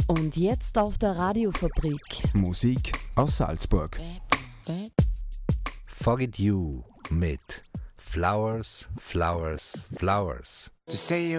Und jetzt auf der Radiofabrik. Musik aus Salzburg. Forget You mit Flowers, Flowers, Flowers. To say